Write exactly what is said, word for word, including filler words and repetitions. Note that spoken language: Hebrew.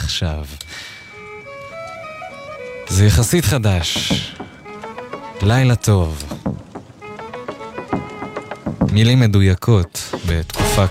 עכשיו. זה יחסית חדש. לילה טוב. מילים מדויקות בתקופה